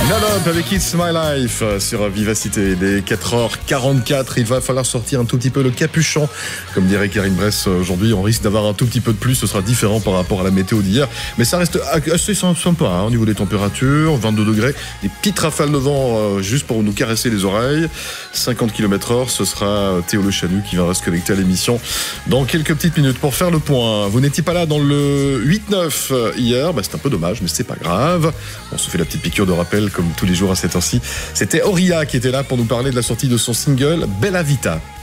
Non, avec It's My Life sur Vivacité. Il est 4h44. Il va falloir sortir un tout petit peu le capuchon. Comme dirait Karine Bress, aujourd'hui, on risque d'avoir un tout petit peu de pluie. Ce sera différent par rapport à la météo d'hier. Mais ça reste assez sympa au niveau des températures. 22 degrés. Des petites rafales de vent juste pour nous caresser les oreilles. 50 km/h. Ce sera Théo Le Chanu qui va se connecter à l'émission dans quelques petites minutes pour faire le point. Vous n'étiez pas là dans le 8-9 hier. C'est un peu dommage, mais c'est pas grave. On se fait la petite piqûre de rappel comme tous les jours à cette heure-ci. C'était Auria qui était là pour nous parler de la sortie de son single Bella Vita.